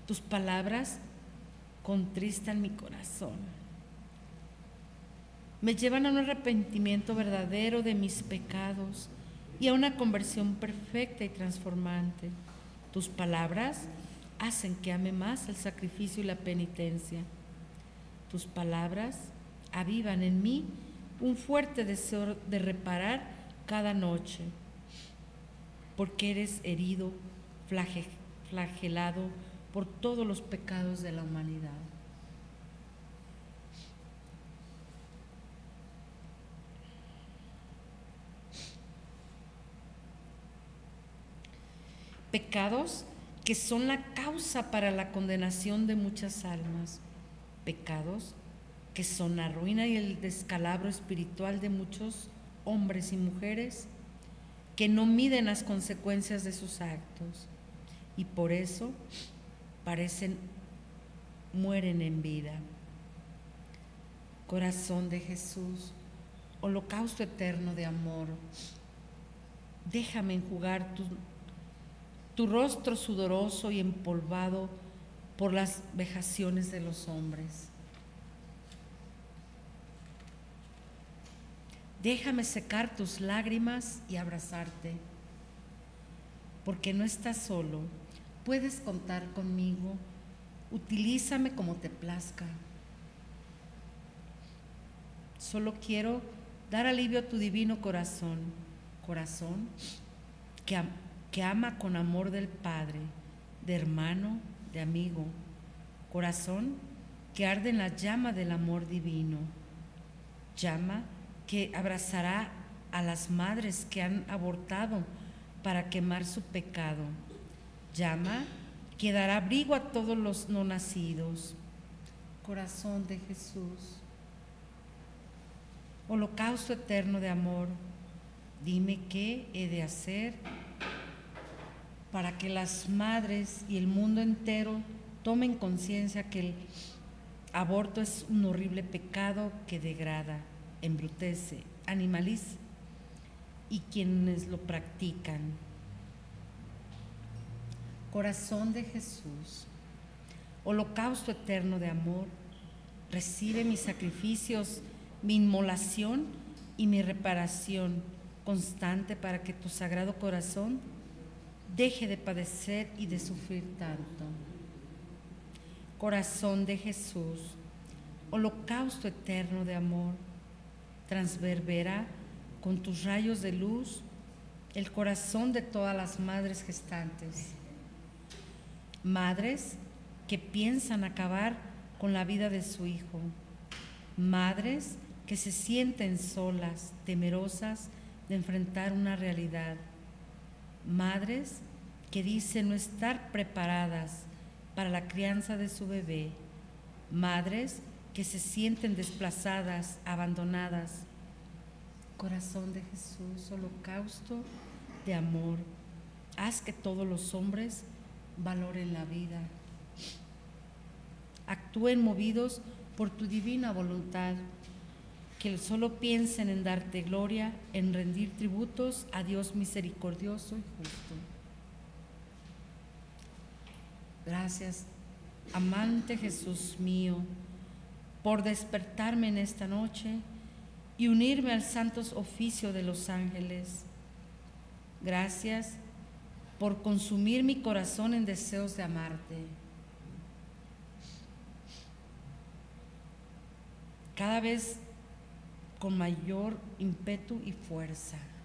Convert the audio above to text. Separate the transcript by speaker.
Speaker 1: Tus palabras contristan mi corazón. Me llevan a un arrepentimiento verdadero de mis pecados y a una conversión perfecta y transformante. Tus palabras hacen que ame más el sacrificio y la penitencia. Tus palabras avivan en mí un fuerte deseo de reparar cada noche, porque eres herido, flagelado por todos los pecados de la humanidad. Pecados que son la causa para la condenación de muchas almas. Pecados que son la ruina y el descalabro espiritual de muchos hombres y mujeres que no miden las consecuencias de sus actos y por eso mueren en vida. Corazón de Jesús, holocausto eterno de amor, déjame enjugar tu rostro sudoroso y empolvado por las vejaciones de los hombres. Déjame secar tus lágrimas y abrazarte, porque no estás solo, puedes contar conmigo, utilízame como te plazca. Solo quiero dar alivio a tu divino corazón, corazón que ama con amor del Padre, de hermano, de amigo, corazón que arde en la llama del amor divino, llama que abrazará a las madres que han abortado para quemar su pecado, llama que dará abrigo a todos los no nacidos. Corazón de Jesús, holocausto eterno de amor, dime qué he de hacer para que las madres y el mundo entero tomen conciencia que el aborto es un horrible pecado que degrada, embrutece, animaliza y quienes lo practican. Corazón de Jesús, holocausto eterno de amor, recibe mis sacrificios, mi inmolación y mi reparación constante para que tu sagrado corazón deje de padecer y de sufrir tanto. Corazón de Jesús, holocausto eterno de amor, transverbera con tus rayos de luz el corazón de todas las madres gestantes, madres que piensan acabar con la vida de su hijo, madres que se sienten solas, temerosas de enfrentar una realidad, madres que dicen no estar preparadas para la crianza de su bebé, madres que se sienten desplazadas, abandonadas. Corazón de Jesús, holocausto de amor, haz que todos los hombres valoren la vida, actúen movidos por tu divina voluntad, que solo piensen en darte gloria, en rendir tributos a Dios misericordioso y justo. Gracias, amante Jesús mío, por despertarme en esta noche y unirme al santo oficio de los ángeles. Gracias por consumir mi corazón en deseos de amarte. Cada vez con mayor ímpetu y fuerza.